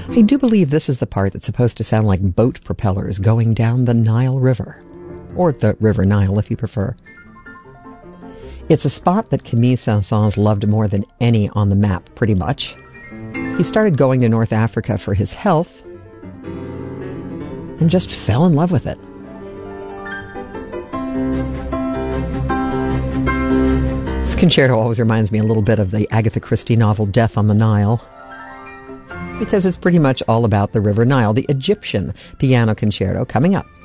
I do believe this is the part that's supposed to sound like boat propellers going down the Nile River, or the River Nile if you prefer. It's a spot that Camille Saint-Saëns loved more than any on the map, pretty much. He started going to North Africa for his health and just fell in love with it. This concerto always reminds me a little bit of the Agatha Christie novel Death on the Nile, because it's pretty much all about the River Nile. The Egyptian Piano Concerto coming up.